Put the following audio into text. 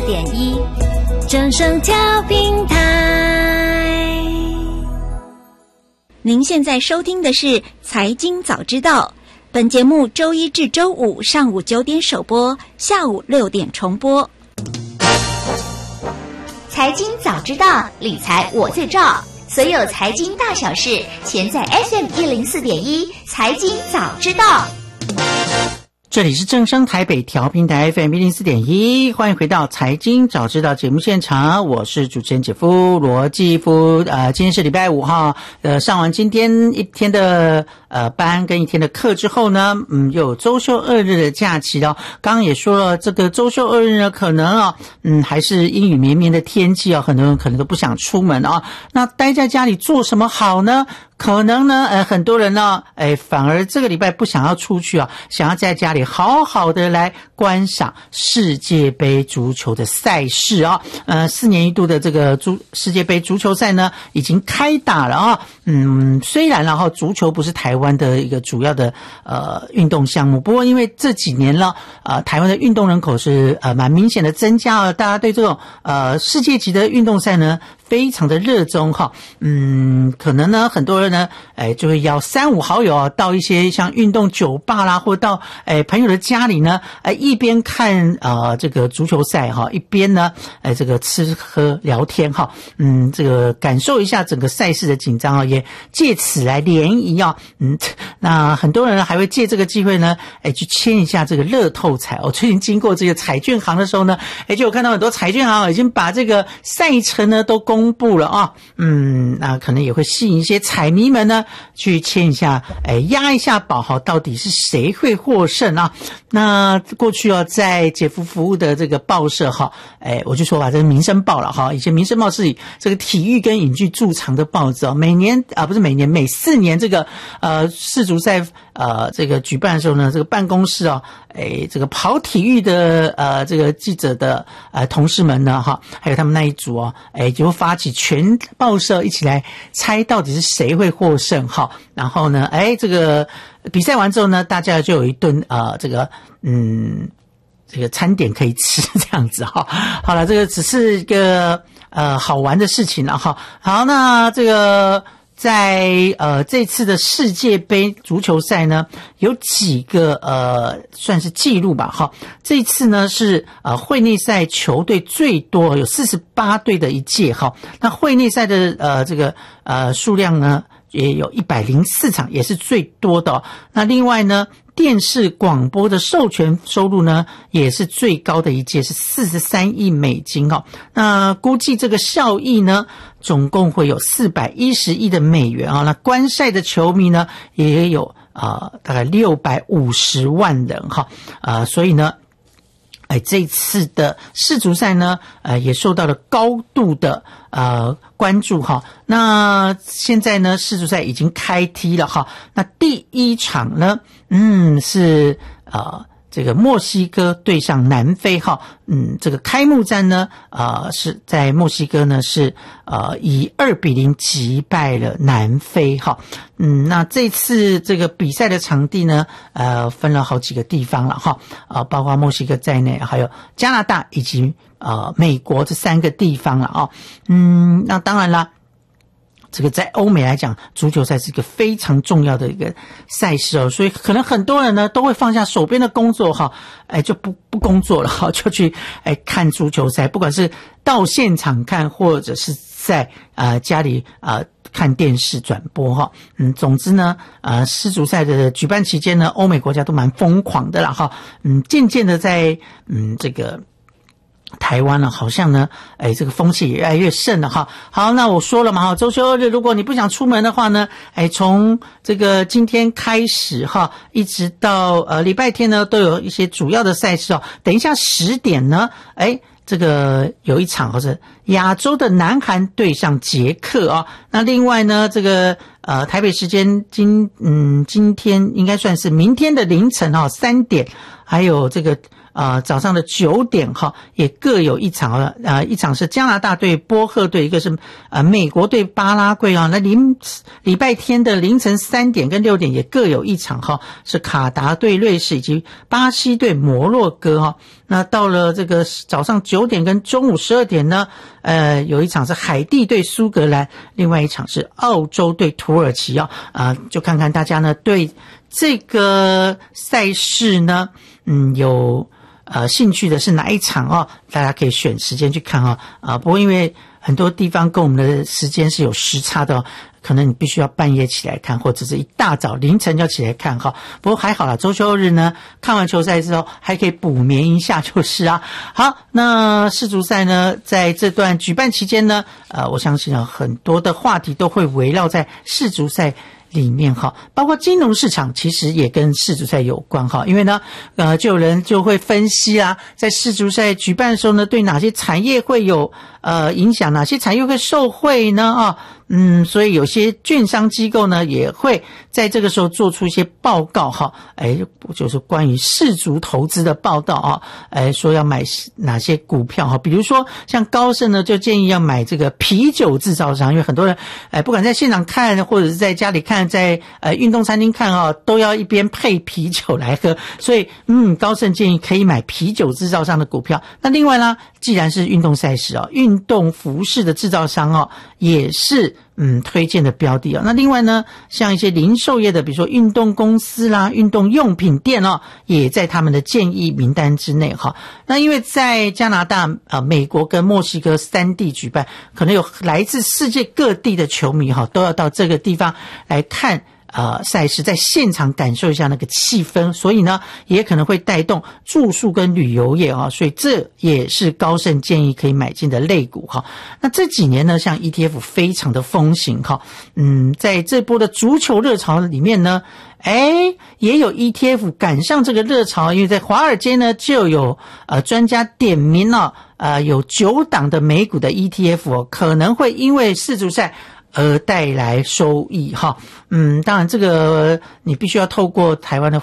104.1正声调频台。 您现在收听的是财经早知道，本节目周一至周五上午9点首播，下午6点重播。 财经早知道，理财我最照，所有财经大小事，全在 FM104.1财经早知道。 这里是正声台北调频台 FM104.1，欢迎回到财经早知道节目现场，我是主持人姐夫罗继夫。今天是礼拜5号，上完今天一天的班跟一天的课之后呢，又有周休2日的假期了。刚刚也说了，这个周休2日呢，可能还是阴雨绵绵的天气很多人可能都不想出门那待在家里做什么好呢？可能呢，很多人呢，反而这个礼拜不想要出去想要在家里好好的来观赏世界杯足球的赛事4年一度的这个世界杯足球赛呢，已经开打了虽然足球不是台湾的一个主要的运动项目，不过因为这几年了，台湾的运动人口是蛮明显的增加大家对这种世界级的运动赛呢非常的热衷可能呢很多人呢就会邀3-5好友到一些像运动酒吧啦，或到朋友的家里呢一边看这个足球赛一边呢这个吃喝聊天这个感受一下整个赛事的紧张也借此来联谊那很多人还会借这个机会呢去签一下这个乐透彩最近经过这个彩券行的时候呢就有看到很多彩券行已经把这个赛程呢都公布了那可能也会吸引一些彩迷们呢去签一下压一下宝到底是谁会获胜那过去在姐夫服务的这个报社我就说吧，这个民生报了以前民生报是以这个体育跟影剧著长的报纸每年不是每年，每4年这个世足赛这个举办的时候呢，这个办公室这个跑体育的这个记者的同事们呢还有他们那一组就发起全报社一起来猜到底是谁会获胜然后呢这个比赛完之后呢，大家就有一顿这个餐点可以吃这样子好了，这个只是一个好玩的事情了好，那这个在这次的世界杯足球赛呢，有几个算是记录吧这次呢是会内赛球队最多，有48队的一届那会内赛的这个数量呢也有104场，也是最多的那另外呢，电视广播的授权收入呢也是最高的一届，是43亿美金那估计这个效益呢总共会有410亿的美元那观赛的球迷呢也有大概650万人所以呢这次的世足赛呢也受到了高度的关注那现在呢世足赛已经开踢了那第一场呢是这个墨西哥对上南非这个开幕战呢是在墨西哥呢是以2-0击败了南非那这次这个比赛的场地呢分了好几个地方了包括墨西哥在内，还有加拿大以及美国这3个地方了那当然啦，这个在欧美来讲，足球赛是一个非常重要的一个赛事所以可能很多人呢都会放下手边的工作就不工作了就去看足球赛，不管是到现场看或者是在家里看电视转播总之呢世足赛的举办期间呢，欧美国家都蛮疯狂的啦渐渐的在这个台湾呢好像呢这个风气也越来越盛了好，那我说了嘛周休2日如果你不想出门的话呢从这个今天开始一直到礼拜天呢都有一些主要的赛事等一下10点呢这个有一场或者亚洲的南韩对上捷克那另外呢这个台北时间今天应该算是明天的凌晨3点，还有这个早上的9点哈，也各有一场了。一场是加拿大对波赫队，一个是美国对巴拉圭啊。那礼拜天的凌晨3点跟6点也各有一场哈，是卡达对瑞士以及巴西对摩洛哥哈。那到了这个早上9点跟中午12点呢，有一场是海地对苏格兰，另外一场是澳洲对土耳其就看看大家呢对这个赛事呢，有兴趣的是哪一场大家可以选时间去看不过因为很多地方跟我们的时间是有时差的可能你必须要半夜起来看，或者是一大早凌晨要起来看不过还好啦，周休日呢看完球赛之后还可以补眠一下就是好，那世足赛呢在这段举办期间呢我相信很多的话题都会围绕在世足赛里面包括金融市场其实也跟世足赛有关因为呢就有人就会分析在世足赛举办的时候呢对哪些产业会有影响，哪些产业会受惠呢所以有些券商机构呢也会在这个时候做出一些报告就是关于世足投资的报道说要买哪些股票比如说像高盛呢就建议要买这个啤酒制造商，因为很多人不管在现场看或者是在家里看，在运动餐厅看都要一边配啤酒来喝，所以高盛建议可以买啤酒制造商的股票。那另外呢，既然是运动赛事运动服饰的制造商也是推荐的标的那另外呢，像一些零售业的，比如说运动公司啦、运动用品店也在他们的建议名单之内那因为在加拿大、美国跟墨西哥3地举办，可能有来自世界各地的球迷都要到这个地方来看赛事，在现场感受一下那个气氛，所以呢也可能会带动住宿跟旅游业所以这也是高盛建议可以买进的类股那这几年呢，像 ETF 非常的风行在这波的足球热潮里面呢也有 ETF 赶上这个热潮，因为在华尔街呢就有专家点名有9档的美股的 ETF 可能会因为世足赛而带来收益当然这个你必须要透过台湾的